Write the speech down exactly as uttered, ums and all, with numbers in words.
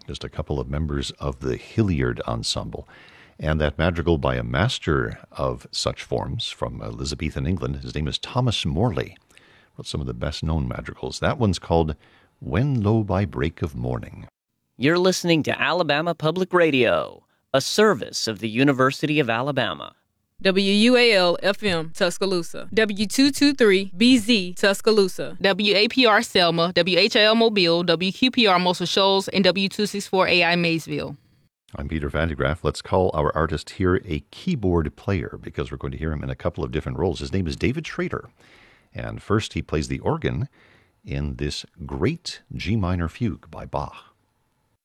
just a couple of members of the Hilliard Ensemble. And that madrigal by a master of such forms from Elizabethan England. His name is Thomas Morley. Wrote some of the best-known madrigals. That one's called When Lo by Break of Morning. You're listening to Alabama Public Radio, a service of the University of Alabama. W U A L F M Tuscaloosa, W two twenty-three B Z Tuscaloosa, W A P R Selma, W H L Mobile, W Q P R Muscle Shoals, and W two sixty-four A I Maysville. I'm Peter Vandegraff. Let's call our artist here a keyboard player because we're going to hear him in a couple of different roles. His name is David Schrader. And first he plays the organ in this great G minor fugue by Bach.